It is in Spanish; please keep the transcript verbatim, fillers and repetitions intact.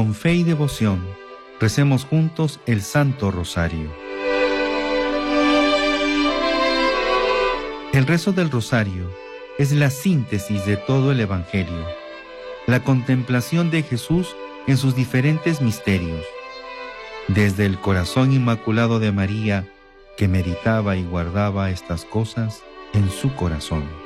Con fe y devoción, recemos juntos el Santo Rosario. El rezo del Rosario es la síntesis de todo el Evangelio, la contemplación de Jesús en sus diferentes misterios, desde el corazón inmaculado de María, que meditaba y guardaba estas cosas en su corazón.